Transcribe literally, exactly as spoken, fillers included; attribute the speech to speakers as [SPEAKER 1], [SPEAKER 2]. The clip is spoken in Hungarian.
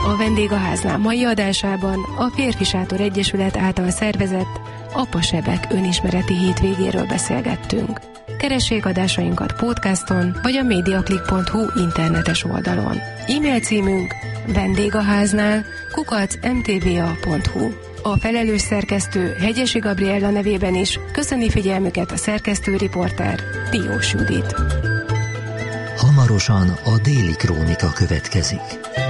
[SPEAKER 1] A Vendégháznál mai adásában a Férfi Sátor Egyesület által szervezett Apasebek önismereti hétvégéről beszélgettünk. Keressék adásainkat podcaston vagy a mediaclick pont hu internetes oldalon. E-mail címünk vendégháznál kukac em té vé á pont hu. A felelős szerkesztő Hegyesi Gabriella nevében is köszöni figyelmüket a szerkesztő riporter Diós Judit.
[SPEAKER 2] Hamarosan a Déli Krónika következik.